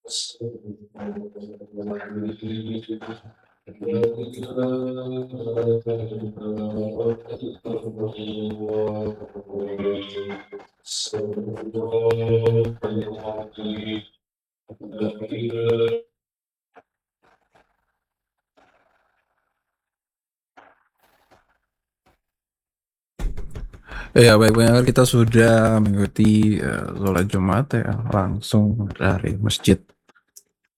Ya, baik-baik kita sudah mengikuti sholat Jumat ya langsung dari masjid